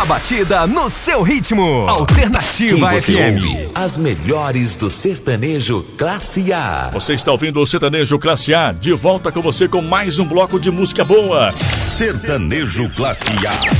A batida no seu ritmo. Alternativa Quem você FM. ouve? As melhores do sertanejo Classe A. Você está ouvindo o Sertanejo Classe A, de volta com você com mais um bloco de música boa. Sertanejo Classe A.